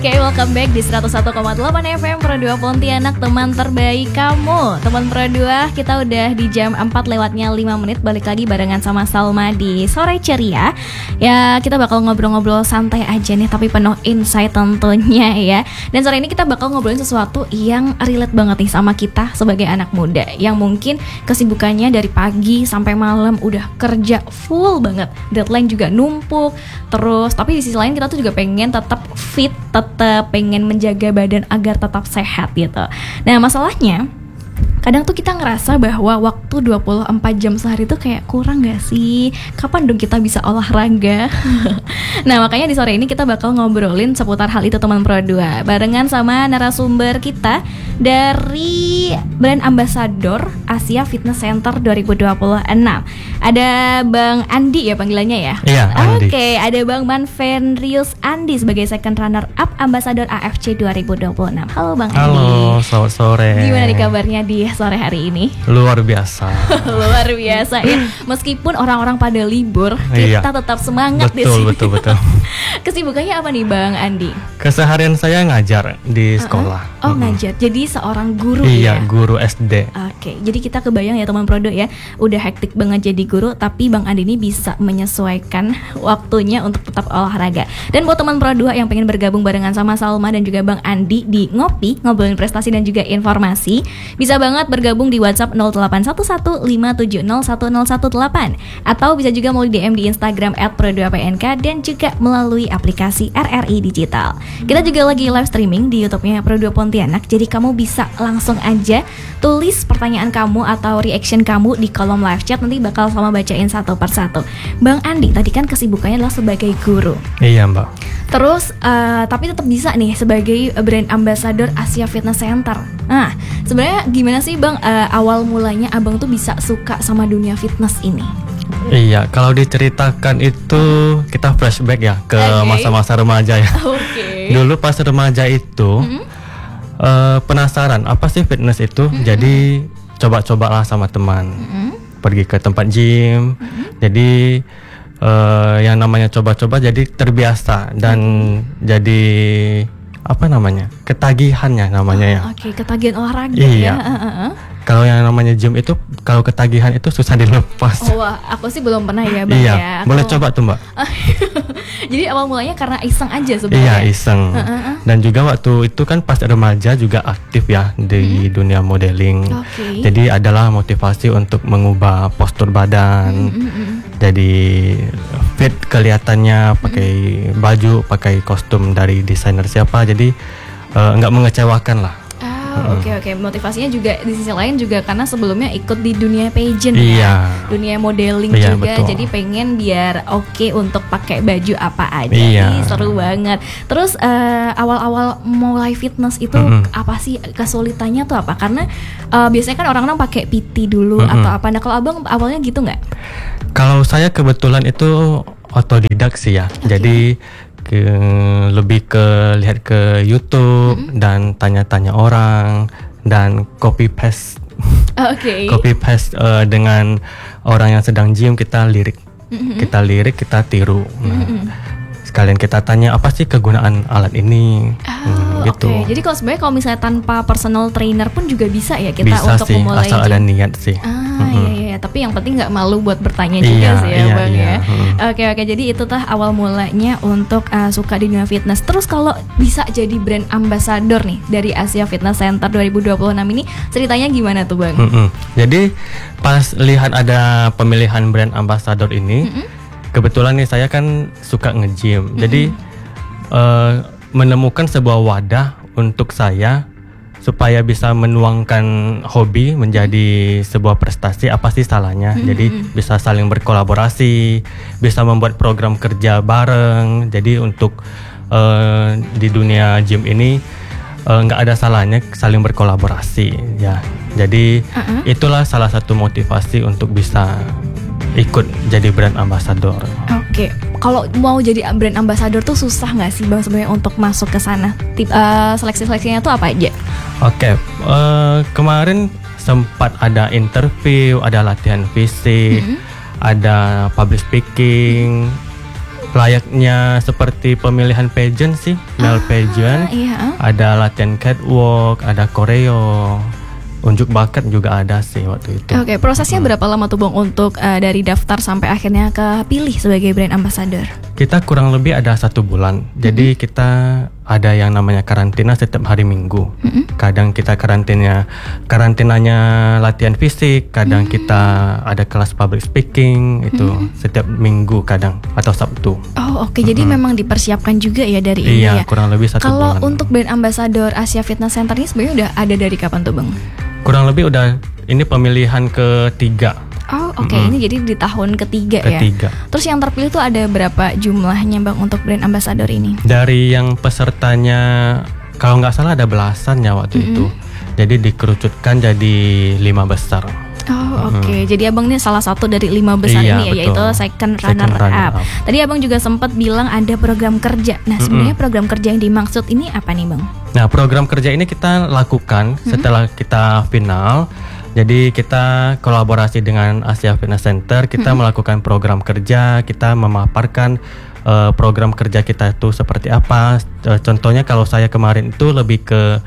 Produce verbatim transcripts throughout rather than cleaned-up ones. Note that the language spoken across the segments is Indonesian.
Oke, okay, welcome back di seratus satu koma delapan F M Pro dua Pontianak, teman terbaik kamu. Teman Pro dua, kita udah di jam empat lewatnya lima menit. Balik lagi barengan sama Salma di Sore Ceria. Ya, kita bakal ngobrol-ngobrol santai aja nih, tapi penuh insight tentunya ya. Dan sore ini kita bakal ngobrolin sesuatu yang relate banget nih sama kita sebagai anak muda, yang mungkin kesibukannya dari pagi sampai malam udah kerja full banget, deadline juga numpuk. Terus, tapi di sisi lain kita tuh juga pengen tetap fit, tetap pengen menjaga badan agar tetap sehat gitu. Nah, masalahnya kadang tuh kita ngerasa bahwa waktu dua puluh empat jam sehari tuh kayak kurang gak sih? Kapan dong kita bisa olahraga? Nah, makanya di sore ini kita bakal ngobrolin seputar hal itu, teman Pro dua, barengan sama narasumber kita dari brand ambassador Asia Fitness Center dua ribu dua puluh enam. Ada Bang Andi ya panggilannya ya? Iya, Andi. Oke, ada Bang Manfenrius Andi sebagai second runner up ambassador A F C dua ribu dua puluh enam. Halo Bang Andi. Halo, selamat sore. Gimana nih kabarnya di sore hari ini? Luar biasa. Luar biasa ya. Meskipun orang-orang pada libur, iya, kita tetap semangat betul, di sini. Betul, betul, betul. Kesibukannya apa nih Bang Andi? Keseharian saya ngajar di sekolah. Uh-uh. Oh, mm-hmm. ngajar. Jadi seorang guru iya, ya? Iya, guru S D. Oke, jadi kita kebayang ya teman Prodo ya, udah hektik banget jadi guru, tapi Bang Andi ini bisa menyesuaikan waktunya untuk tetap olahraga. Dan buat teman Prodo yang pengen bergabung barengan sama Salma dan juga Bang Andi di Ngopi, ngobrolin prestasi dan juga informasi, bisa banget bergabung di WhatsApp nol delapan satu satu lima tujuh nol satu nol satu delapan, atau bisa juga melalui D M di Instagram et pro dua p n k dan juga melalui aplikasi R R I Digital. Kita juga lagi live streaming di YouTube-nya Pro dua Pontianak, jadi kamu bisa langsung aja tulis pertanyaan kamu atau reaction kamu di kolom live chat, nanti bakal sama bacain satu persatu. Bang Andi tadi kan kesibukannya adalah sebagai guru. Iya Mbak. Terus uh, tapi tetap bisa nih sebagai brand ambassador Asia Fitness Center. Nah, sebenarnya gimana sih Bang uh, awal mulanya Abang tuh bisa suka sama dunia fitness ini? Iya, kalau diceritakan itu kita flashback ya ke okay. masa-masa remaja ya. Oke. Okay. Dulu pas remaja itu mm-hmm. uh, penasaran apa sih fitness itu, mm-hmm. jadi coba-cobalah sama teman, mm-hmm. pergi ke tempat gym, mm-hmm. jadi uh, yang namanya coba-coba jadi terbiasa dan mm-hmm. jadi apa namanya ketagihannya namanya oh, ya. Oke, okay. Ketagihan olahraga. Iya. Ya. Uh-uh. Kalau yang namanya gym itu, kalau ketagihan itu susah dilepas. Oh, wah, aku sih belum pernah ya Bang iya, ya. Aku... boleh coba tuh Mbak. Jadi awal mulanya karena iseng aja sebenarnya. Iya, iseng. Uh-uh. Dan juga waktu itu kan pas remaja juga aktif ya di hmm. dunia modeling. Okay. Jadi adalah motivasi untuk mengubah postur badan. Hmm. Jadi fit kelihatannya, pakai hmm. baju, pakai kostum dari desainer siapa. Jadi uh, nggak mengecewakan lah. Oke oke, motivasinya juga di sisi lain juga karena sebelumnya ikut di dunia pageant iya. ya, dunia modeling iya, juga, betul. Jadi pengen biar oke okay untuk pakai baju apa aja. Iya. Ih, seru banget. Terus uh, awal-awal mulai fitness itu mm-hmm. apa sih kesulitannya tuh apa? Karena uh, biasanya kan orang-orang pakai P T dulu mm-hmm. atau apa. Nah kalau Abang awalnya gitu nggak? Kalau saya kebetulan itu otodidak sih ya, okay. jadi ke, lebih ke lihat ke YouTube mm-hmm. dan tanya-tanya orang dan copy paste, okay. copy paste uh, dengan orang yang sedang gym, kita lirik, mm-hmm. kita lirik, kita tiru. Nah, mm-hmm. sekalian kita tanya apa sih kegunaan alat ini, oh, hmm, gitu. Okay. Jadi kalau sebenarnya kalau misalnya tanpa personal trainer pun juga bisa ya kita bisa untuk sih, memulai asal gym. ada niat sih. Ah mm-hmm. iya iya, tapi yang penting nggak malu buat bertanya juga iya, sih ya iya, Bang iya. ya. Hmm. Oke oke, jadi itu tuh awal mulanya untuk uh, suka di dunia fitness. Terus kalau bisa jadi brand ambassador nih dari Asia Fitness Center dua ribu dua puluh enam ini, ceritanya gimana tuh Bang? Mm-hmm. Jadi pas lihat ada pemilihan brand ambassador ini, mm-hmm. kebetulan nih saya kan suka nge-gym, mm-hmm. jadi uh, menemukan sebuah wadah untuk saya supaya bisa menuangkan hobi menjadi sebuah prestasi. Apa sih salahnya? Mm-hmm. Jadi bisa saling berkolaborasi, bisa membuat program kerja bareng. Jadi untuk uh, di dunia gym ini nggak uh, ada salahnya saling berkolaborasi ya. Jadi uh-huh. itulah salah satu motivasi untuk bisa ikut jadi brand ambassador. Oke, kalau mau jadi brand ambassador tuh susah nggak sih Bang sebenarnya untuk masuk ke sana? Tip, uh, seleksi-seleksinya tuh apa aja? Oke, uh, kemarin sempat ada interview, ada latihan fisik, mm-hmm. ada public speaking, layaknya seperti pemilihan pageant sih, male pageant. Iya. Ada latihan catwalk, ada koreo, unjuk bakat juga ada sih waktu itu. Oke, prosesnya berapa lama tuh Bang untuk uh, dari daftar sampai akhirnya kepilih sebagai brand ambassador? Kita kurang lebih ada satu bulan. Jadi Mm-hmm. kita ada yang namanya karantina setiap hari Minggu. Mm-hmm. Kadang kita karantinanya karantinanya latihan fisik, kadang Mm-hmm. kita ada kelas public speaking itu Mm-hmm. setiap Minggu kadang atau Sabtu. Oh oke, jadi memang dipersiapkan juga ya dari ini Iya, ya. kurang lebih satu Kalau bulan. untuk brand ambassador Asia Fitness Center ini sebenarnya udah ada dari kapan tuh Bang? Kurang lebih udah ini pemilihan ketiga. Oh oke, Mm-mm. ini jadi di tahun ketiga, ya. Ketiga. Terus yang terpilih tuh ada berapa jumlahnya Bang untuk brand ambassador ini? Dari yang pesertanya kalau nggak salah ada belasan ya waktu Mm-mm. itu. Jadi dikerucutkan jadi lima besar. Oh oke, jadi abang ini salah satu dari lima besar Iya, ini ya, betul. yaitu second Second runner, runner up. up. Tadi abang juga sempat bilang ada program kerja. Nah sebenarnya program kerja yang dimaksud ini apa nih Bang? Nah, program kerja ini kita lakukan setelah kita final. Jadi kita kolaborasi dengan Asia Fitness Center, kita melakukan program kerja, kita memaparkan uh, program kerja kita itu seperti apa. Uh, contohnya kalau saya kemarin itu lebih ke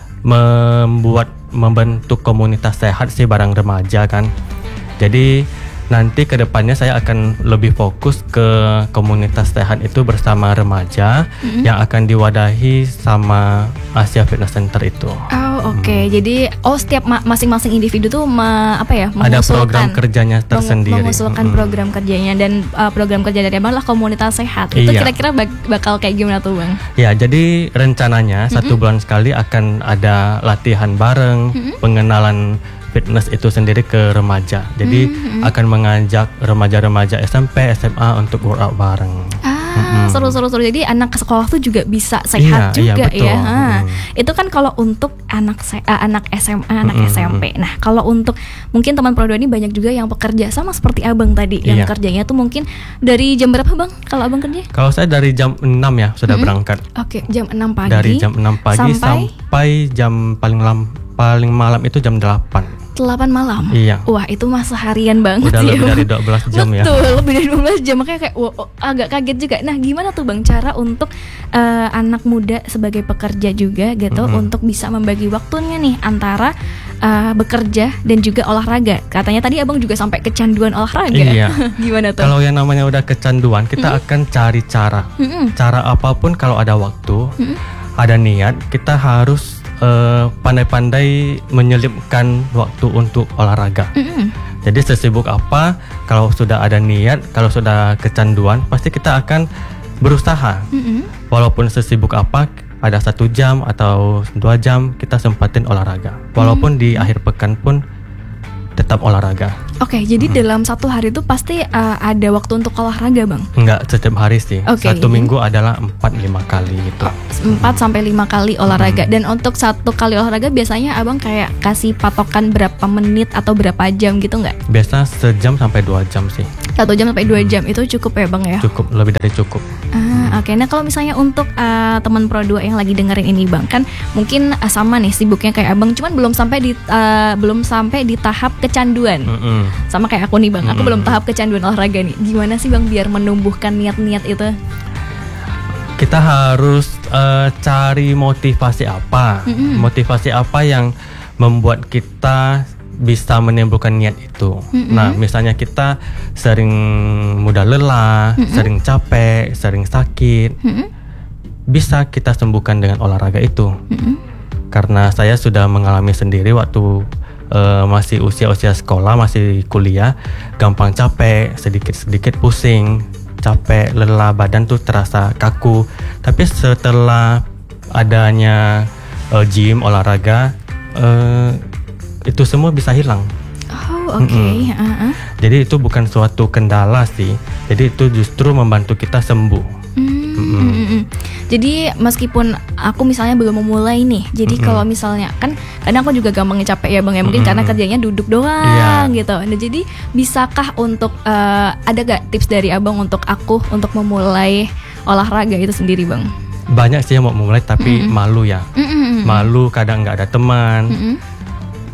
membuat membentuk komunitas sehat sih bareng remaja kan. Jadi nanti kedepannya saya akan lebih fokus ke komunitas sehat itu bersama remaja Mm-hmm. yang akan diwadahi sama Asia Fitness Center itu. Oh oke, jadi oh setiap ma- masing-masing individu tuh me- apa ya Ada mengusulkan program kerjanya meng- tersendiri. mengusulkan Mm-mm. program kerjanya dan uh, program kerja dari abang lah komunitas sehat. Itu Iya. kira-kira bak- bakal kayak gimana tuh Bang? Ya, jadi rencananya satu bulan sekali akan ada latihan bareng, pengenalan fitness itu sendiri ke remaja. Jadi akan mengajak remaja-remaja S M P, S M A untuk workout bareng. Ah, seru-seru-seru. Jadi anak sekolah tuh juga bisa sehat Iya, iya, juga betul. ya. Ha. Mm. Itu kan kalau untuk anak se- ah, anak S M A, anak Mm-mm. S M P. Nah, kalau untuk mungkin teman Pro dua ini banyak juga yang pekerja sama seperti Abang tadi, yang Iya. kerjanya tuh mungkin dari jam berapa Bang kalau Abang kerja? Kalau saya dari jam enam ya sudah berangkat. Oke, jam enam pagi. Dari jam enam pagi sampai sampai jam paling lam, paling malam itu jam delapan. delapan malam. Iya. Wah, itu mah seharian banget Udah ya. lebih Bang. dari dua belas jam ya. Betul, lebih dari dua belas jam. Makanya kayak wow, oh, agak kaget juga. Nah, gimana tuh Bang cara untuk eh, anak muda sebagai pekerja juga gitu Mm-mm. untuk bisa membagi waktunya nih antara eh, bekerja dan juga olahraga. Katanya tadi Abang juga sampai kecanduan olahraga. Iya. Gimana tuh? Kalau yang namanya udah kecanduan, kita akan cari cara. Mm-mm. Cara apapun kalau ada waktu, Mm-mm. ada niat, kita harus eh, pandai-pandai menyelipkan waktu untuk olahraga. Mm-mm. Jadi sesibuk apa, kalau sudah ada niat, kalau sudah kecanduan, pasti kita akan berusaha. Mm-mm. Walaupun sesibuk apa, ada satu jam atau dua jam kita sempatin olahraga. Walaupun di akhir pekan pun tetap olahraga. Oke, jadi dalam satu hari itu pasti uh, ada waktu untuk olahraga, Bang. Enggak setiap hari sih. Oke. Satu minggu adalah empat lima kali gitu. empat sampai lima kali olahraga. Dan untuk satu kali olahraga biasanya Abang kayak kasih patokan berapa menit atau berapa jam gitu nggak? Biasa sejam sampai dua jam sih. Satu jam sampai dua jam itu cukup ya, Bang ya? Cukup, lebih dari cukup. Ah, oke. Nah, kalau misalnya untuk uh, teman Pro dua yang lagi dengerin ini, Bang, kan mungkin uh, sama nih sibuknya kayak Abang, cuman belum sampai di uh, belum sampai di tahap kecanduan. Mm-mm. Sama kayak aku nih, Bang. Aku Mm-mm. belum tahap kecanduan olahraga nih. Gimana sih, Bang, biar menumbuhkan niat-niat itu? Kita harus eh, cari motivasi apa, Mm-mm. motivasi apa yang membuat kita bisa menimbulkan niat itu. Mm-mm. Nah, misalnya kita sering mudah lelah, Mm-mm. sering capek, sering sakit, Mm-mm. bisa kita sembuhkan dengan olahraga itu. Mm-mm. Karena saya sudah mengalami sendiri waktu eh, masih usia-usia sekolah, masih kuliah, gampang capek, sedikit-sedikit pusing, capek, lelah, badan tuh terasa kaku. Tapi setelah adanya eh, gym, olahraga, eh, itu semua bisa hilang. Oh, oke. Mm-mm. Ah, ah. Jadi itu bukan suatu kendala sih. Jadi itu justru membantu kita sembuh. Hmm, Mm-mm. mm, mm. Jadi meskipun aku misalnya belum memulai nih, jadi Mm-mm. kalau misalnya kan kadang aku juga gampangnya capek ya, Bang ya, mungkin Mm-mm. karena kerjanya duduk doang Iya. gitu. Nah, jadi bisakah untuk eh, ada gak tips dari Abang untuk aku untuk memulai olahraga itu sendiri, Bang? Banyak sih yang mau mulai tapi Mm-mm. malu ya. Mm-mm. Malu, kadang nggak ada teman. Mm-mm.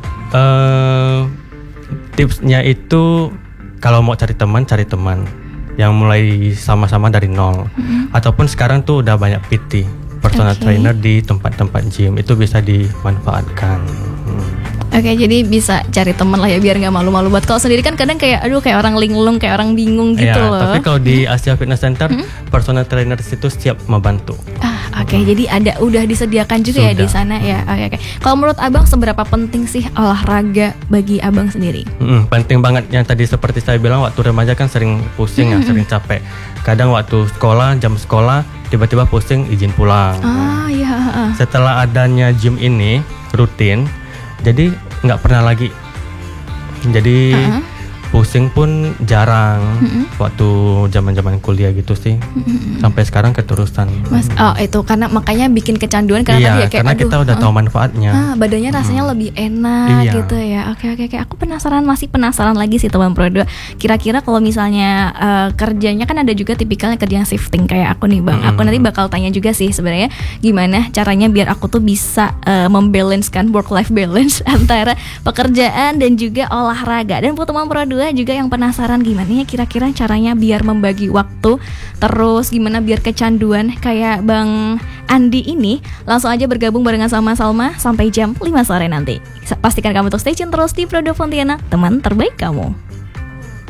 Eh, tipsnya itu kalau mau cari teman, cari teman. yang mulai sama-sama dari nol. Mm-hmm. Ataupun sekarang tuh udah banyak P T, personal okay. trainer di tempat-tempat gym, itu bisa dimanfaatkan. Hmm. Oke, okay, jadi bisa cari teman lah ya biar nggak malu-malu. Buat kalau sendiri kan kadang kayak aduh kayak orang linglung, kayak orang bingung gitu ya, loh. Tapi kalau di Asia Fitness Center, hmm? personal trainer itu siap membantu. Ah, oke. Okay, hmm. Jadi ada udah disediakan juga Sudah. ya di sana ya. Oke, okay, oke. Okay. Kalau menurut Abang seberapa penting sih olahraga bagi Abang sendiri? Hmm, penting banget. Yang tadi seperti saya bilang, waktu remaja kan sering pusing hmm. ya, sering capek. Kadang waktu sekolah, jam sekolah tiba-tiba pusing, izin pulang. Ah, iya. Setelah adanya gym ini rutin, jadi nggak pernah lagi. Jadi uh-huh. pusing pun jarang. Uh-huh. Waktu zaman-zaman kuliah gitu sih. Uh-huh. Sampai sekarang keterusan. Mas, oh itu karena makanya bikin kecanduan karena iya, tadi ya kayak karena aduh, kita udah uh, tahu manfaatnya. Ah, badannya rasanya uh-huh. lebih enak iya. gitu ya. Oke oke oke. Aku penasaran masih penasaran lagi sih teman Pro dua. Kira-kira kalau misalnya uh, kerjanya kan ada juga tipikalnya kerja yang shifting kayak aku nih Bang. Uh-huh. Aku nanti bakal tanya juga sih sebenarnya gimana caranya biar aku tuh bisa uh, membalancekan work life balance antara pekerjaan dan juga olahraga. Dan buat teman Pro dua juga yang penasaran gimana ya kira-kira caranya biar membagi waktu, terus gimana biar kecanduan kayak Bang Andi ini, langsung aja bergabung barengan sama Salma sampai jam lima sore nanti. Pastikan kamu untuk stay tune terus di Pro dua Pontianak, teman terbaik kamu.